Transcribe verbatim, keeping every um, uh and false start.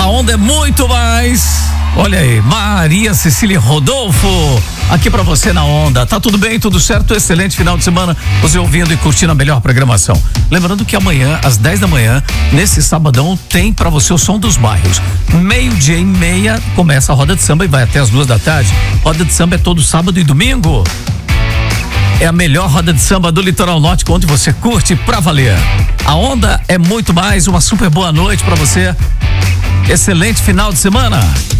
A onda é muito mais. Olha aí, Maria Cecília Rodolfo, aqui pra você na onda. Tá tudo bem, tudo certo? Excelente final de semana, você ouvindo e curtindo a melhor programação. Lembrando que amanhã, às dez da manhã, nesse sabadão, tem pra você o Som dos Bairros. Meio-dia e meia começa a roda de samba e vai até as duas da tarde. Roda de samba é todo sábado e domingo. É a melhor roda de samba do Litoral Norte, onde você curte pra valer. A onda é muito mais, uma super boa noite pra você. Excelente final de semana.